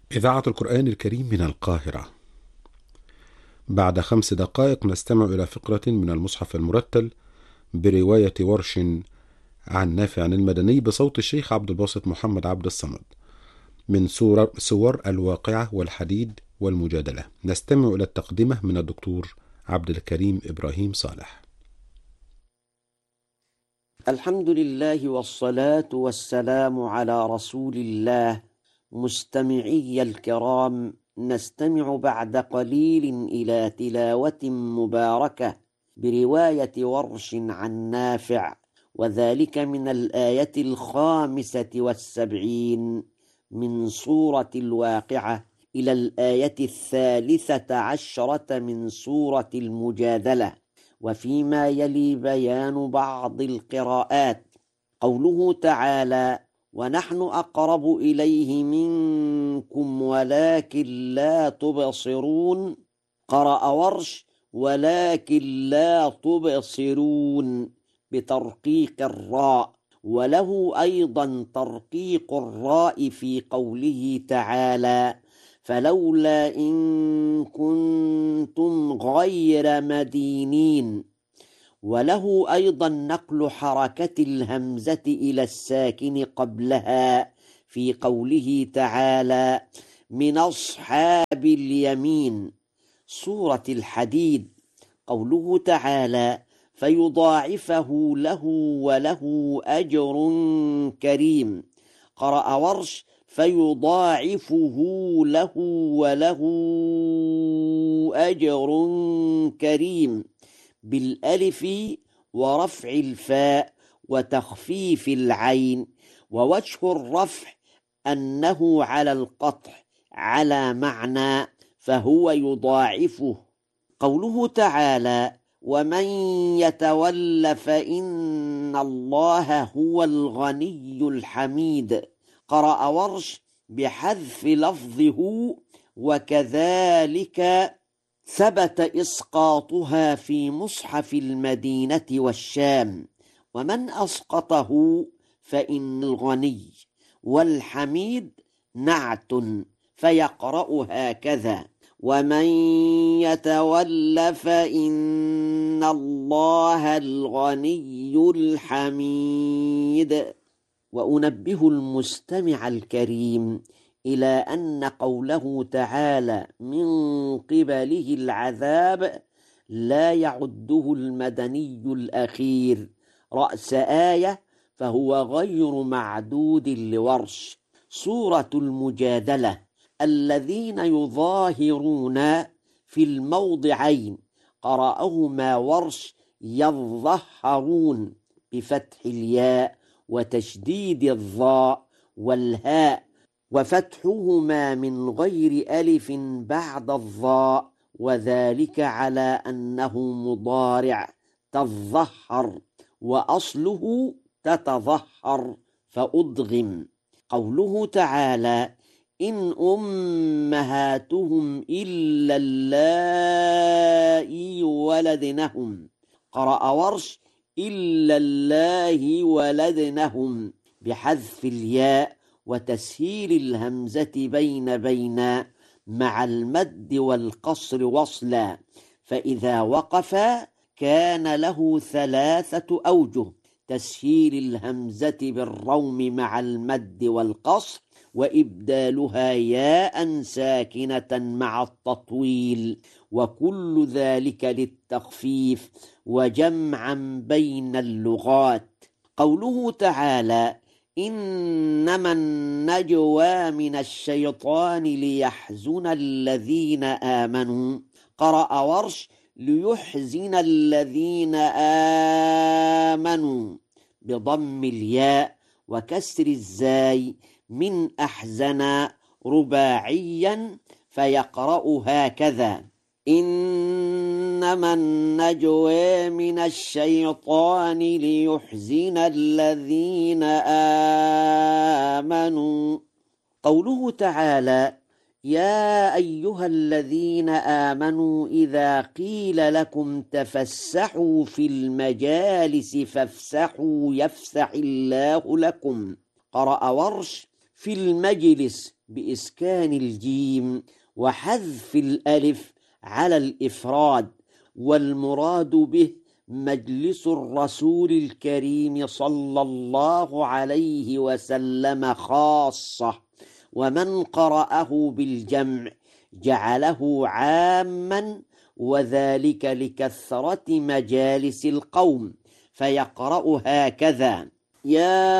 إذاعة القرآن الكريم من القاهرة. بعد 5 دقائق نستمع إلى فقرة من المصحف المرتل برواية ورش عن نافع المدني بصوت الشيخ عبد الباسط محمد عبد الصمد من سور الواقعة والحديد والمجادلة. نستمع إلى التقدمة من الدكتور عبد الكريم إبراهيم صالح. الحمد لله والصلاة والسلام على رسول الله. مستمعي الكرام، نستمع بعد قليل إلى تلاوة مباركة برواية ورش عن نافع، وذلك من الآية 75 من سورة الواقعة إلى الآية 13 من سورة المجادلة، وفيما يلي بيان بعض القراءات. قوله تعالى: ونحن أقرب إليه منكم ولكن لا تبصرون. قرأ ورش ولكن لا تبصرون بترقيق الراء، وله أيضا ترقيق الراء في قوله تعالى: فلولا إن كنتم غير مدينين. وله أيضا نقل حركة الهمزة إلى الساكن قبلها في قوله تعالى: من أصحاب اليمين. سورة الحديد قوله تعالى: فيضاعفه له وله أجر كريم. قرأ ورش: فيضاعفه له وله أجر كريم بالألف ورفع الفاء وتخفيف العين، ووجه الرفع أنه على القطع على معنى فهو يضاعفه. قوله تعالى: ومن يتول فإن الله هو الغني الحميد. قرأ ورش بحذف لفظه، وكذلك ثبت إسقاطها في مصحف المدينة والشام. ومن أسقطه فإن الغني والحميد نعت، فيقرأ هكذا: ومن يتول فإن الله الغني الحميد. وأنبه المستمع الكريم إلى أن قوله تعالى من قبله العذاب لا يعده المدني الأخير رأس آية، فهو غير معدود لورش. سورة المجادلة الذين يظاهرون في الموضعين قرأهما ورش يظهرون بفتح الياء وتشديد الظاء والهاء، وفتحهما من غير ألف بعد الظاء، وذلك على أنه مضارع تظهر، وأصله تتظهر فأدغم. قوله تعالى: إن أمهاتهم إلا اللائي ولدنهم. قرأ ورش: إلا الله ولدنهم بحذف الياء وتسهيل الهمزة بين مع المد والقصر وصلا، فإذا وقف كان له 3 أوجه: تسهيل الهمزة بالروم مع المد والقصر، وإبدالها ياء ساكنة مع التطويل، وكل ذلك للتخفيف وجمعا بين اللغات. قوله تعالى: إنما النجوى من الشيطان ليحزن الذين آمنوا. قرأ ورش: ليحزن الذين آمنوا بضم الياء وكسر الزاي من أحزن رباعيا، فيقرأ هكذا: إنما النجوى من الشيطان ليحزن الذين آمنوا. قوله تعالى: يا أيها الذين آمنوا إذا قيل لكم تفسحوا في المجالس فافسحوا يفسح الله لكم. قرأ ورش: في المجلس بإسكان الجيم وحذف الألف على الإفراد، والمراد به مجلس الرسول الكريم صلى الله عليه وسلم خاصة، ومن قرأه بالجمع جعله عاما، وذلك لكثرة مجالس القوم، فيقرأ هكذا: يا